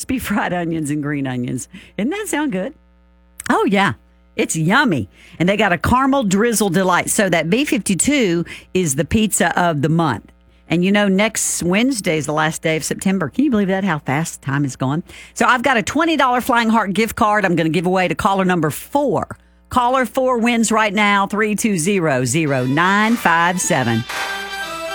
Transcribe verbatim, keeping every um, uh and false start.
crispy fried onions and green onions. Doesn't that sound good? Oh, yeah. It's yummy. And they got a caramel drizzle delight. So that B fifty-two is the pizza of the month. And you know, next Wednesday is the last day of September. Can you believe that? How fast time is going? So I've got a twenty dollars Flying Heart gift card I'm going to give away to caller number four. Caller four wins right now, three two zero, zero nine five seven.